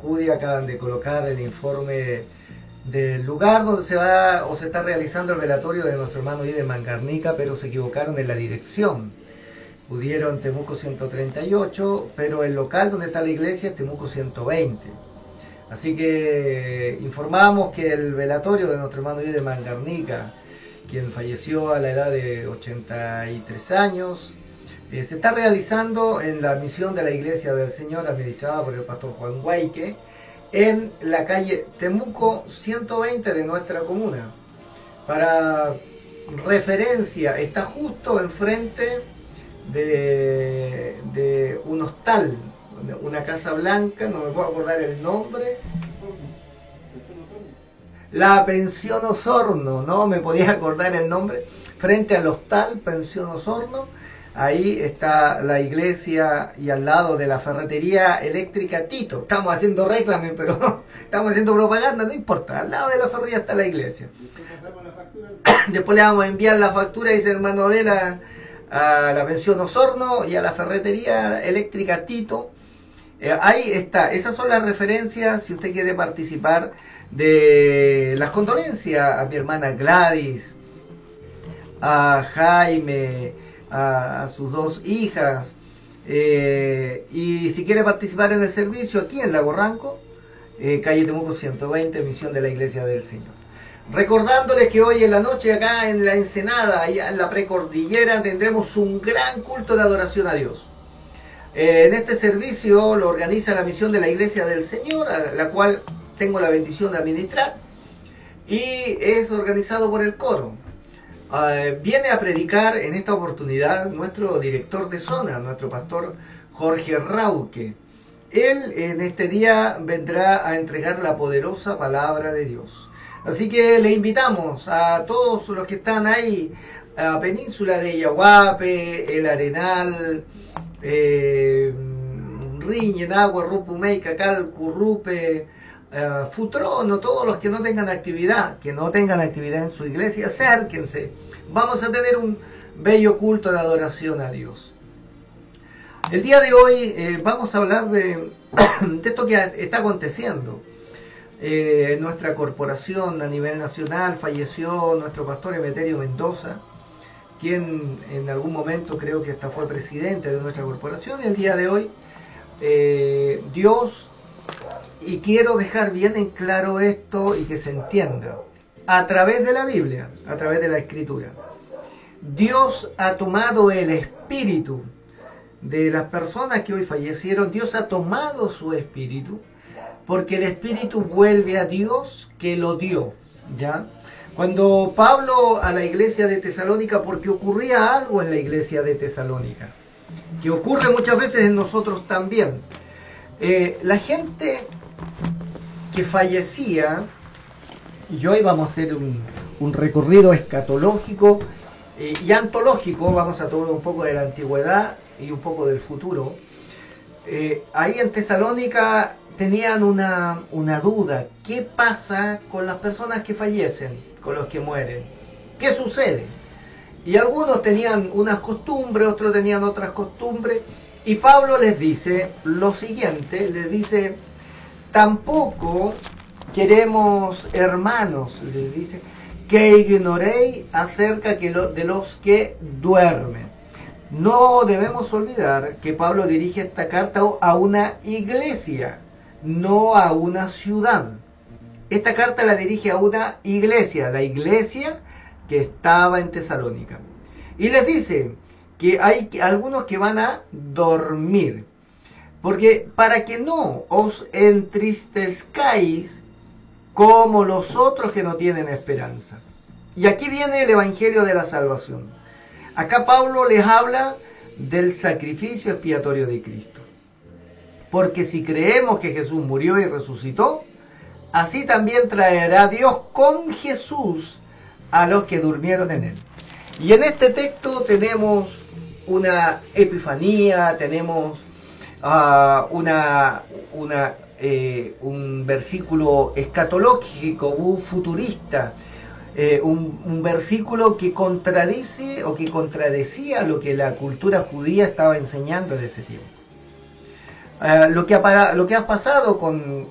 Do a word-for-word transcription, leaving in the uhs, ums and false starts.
Alcudia acaban de colocar el informe del lugar donde se va o se está realizando el velatorio de nuestro hermano Ider Mangarnica, pero se equivocaron en la dirección. Pudieron Temuco ciento treinta y ocho, pero el local donde está la iglesia es Temuco ciento veinte. Así que informamos que el velatorio de nuestro hermano Ider Mangarnica, quien falleció a la edad de ochenta y tres años, eh, se está realizando en la misión de la Iglesia del Señor, administrada por el pastor Juan Guayque, en la calle Temuco ciento veinte de nuestra comuna. Para referencia, está justo enfrente de, de un hostal, una casa blanca, no me puedo acordar el nombre. La Pensión Osorno, no me podía acordar el nombre, frente al hostal Pensión Osorno. Ahí está la iglesia y al lado de la ferretería eléctrica Tito. Estamos haciendo reclame, pero estamos haciendo propaganda, no importa. Al lado de la ferretería está la iglesia. Después le vamos a enviar la factura, dice hermano Abel, a, a la Pensión Osorno y a la ferretería eléctrica Tito. Eh, ahí está, esas son las referencias si usted quiere participar de las condolencias a mi hermana Gladys, a Jaime, a, a sus dos hijas, eh, y si quiere participar en el servicio aquí en Lago Ranco, eh, calle Temuco ciento veinte, misión de la Iglesia del Señor. Recordándoles que hoy en la noche acá en la Ensenada, allá en la precordillera, tendremos un gran culto de adoración a Dios. Eh, en este servicio lo organiza la misión de la Iglesia del Señor, a la cual tengo la bendición de administrar, y es organizado por el coro. Uh, viene a predicar en esta oportunidad nuestro director de zona, nuestro pastor Jorge Rauque. Él en este día vendrá a entregar la poderosa palabra de Dios. Así que le invitamos a todos los que están ahí, a Península de Yaguape, El Arenal, eh, Riñenagua, Rupumey, Cacal, Currupe, Uh, Futrono, todos los que no tengan actividad, que no tengan actividad en su iglesia, acérquense. Vamos a tener un bello culto de adoración a Dios. El día de hoy eh, vamos a hablar de, de esto que está aconteciendo. Eh, en nuestra corporación a nivel nacional falleció nuestro pastor Emeterio Mendoza, quien en algún momento creo que hasta fue presidente de nuestra corporación. Y el día de hoy eh, Dios... Y quiero dejar bien en claro esto y que se entienda. A través de la Biblia, a través de la Escritura, Dios ha tomado el espíritu de las personas que hoy fallecieron. Dios ha tomado su espíritu, porque el espíritu vuelve a Dios que lo dio, ¿ya? Cuando Pablo a la iglesia de Tesalónica, porque ocurría algo en la iglesia de Tesalónica, que ocurre muchas veces en nosotros también. Eh, la gente que fallecía, y hoy vamos a hacer un, un recorrido escatológico eh, y antológico, vamos a tomar un poco de la antigüedad y un poco del futuro. Eh, ahí en Tesalónica tenían una, una duda: ¿qué pasa con las personas que fallecen, con los que mueren? ¿Qué sucede? Y algunos tenían unas costumbres, otros tenían otras costumbres. Y Pablo les dice lo siguiente, les dice: tampoco queremos, hermanos, les dice, que ignoréis acerca de los que duermen. No debemos olvidar que Pablo dirige esta carta a una iglesia, no a una ciudad. Esta carta la dirige a una iglesia, la iglesia que estaba en Tesalónica. Y les dice que hay algunos que van a dormir, porque para que no os entristezcáis como los otros que no tienen esperanza. Y aquí viene el evangelio de la salvación. Acá Pablo les habla del sacrificio expiatorio de Cristo. Porque si creemos que Jesús murió y resucitó, así también traerá Dios con Jesús a los que durmieron en él. Y en este texto tenemos una epifanía, tenemos uh, una, una, eh, un versículo escatológico, un futurista, eh, un, un versículo que contradice o que contradecía lo que la cultura judía estaba enseñando en ese tiempo. Uh, lo, que ha, lo que ha pasado con